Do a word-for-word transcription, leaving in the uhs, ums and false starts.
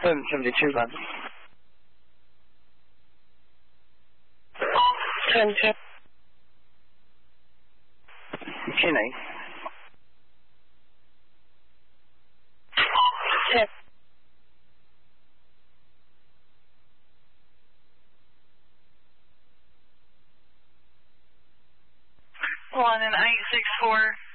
seven seventy-two, London. ten ten. Kinney. ten. London eight six four.